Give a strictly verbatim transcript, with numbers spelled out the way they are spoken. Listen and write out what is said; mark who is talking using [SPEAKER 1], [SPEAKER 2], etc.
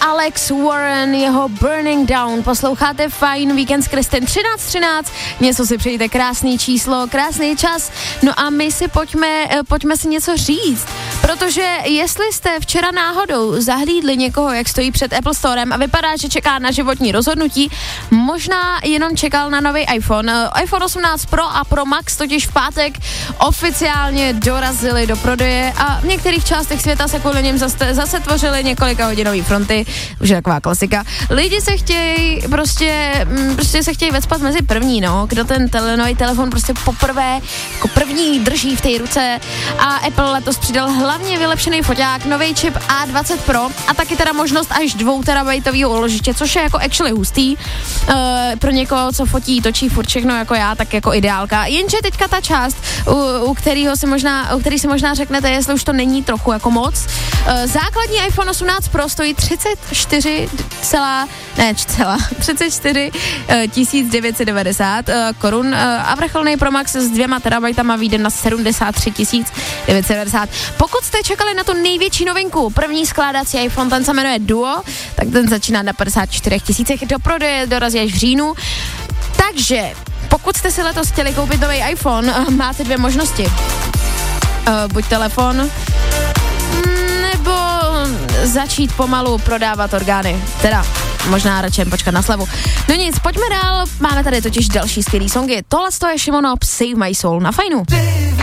[SPEAKER 1] Alex Warren, jeho Burning Down. Posloucháte Fajn víkend s Kristin třináct třináct, něco si přejte, krásný číslo, krásný čas, no a my si pojďme, pojďme si něco říct, protože jestli jste včera náhodou zahlídli někoho, jak stojí před Apple Storem a vypadá, že čeká na životní rozhodnutí, možná jenom čekal na nový iPhone. iPhone osmnáct Pro a Pro Max totiž v pátek oficiálně dorazili do prodeje a v některých částech světa se kvůli něm zase, zase tvořily několika hodinový fronty, už je taková klasika. Lidi se chtějí prostě, prostě se chtějí vecpat mezi první, no, kdo ten tele, nový telefon prostě poprvé jako první drží v té ruce a Apple letos přidal hlavně vylepšený foťák, nový čip A dvacet Pro a taky teda možnost až dvou terabajtového uložiště, což je jako actually hustý. Uh, pro někoho, co fotí, točí furt všechno jako já, tak jako ideálka. Jenže teďka ta část, u, u kterého si možná, u který si možná řeknete, jestli už to není trochu jako moc. Uh, základní iPhone osmnáct Pro stojí třicet čtyři celá, ne, celá, třicet čtyři tisíc devět set devadesát uh, korun uh, a vrcholný Pro Max s dvěma terabajtama vyjde na sedmdesát tři tisíc devět set devadesát. Pokud jste čekali na tu největší novinku, první skládací iPhone, ten se jmenuje Duo, tak ten začíná na padesát čtyři tisících, do prodeje dorazí až v říjnu. Takže, pokud jste si letos chtěli koupit nový iPhone, uh, máte dvě možnosti. Uh, buď telefon, nebo začít pomalu prodávat orgány. Teda, možná radši počkat na slevu. No nic, pojďme dál, máme tady totiž další skvělý songy. Tohle je Šimono Save My Soul na Fajnu.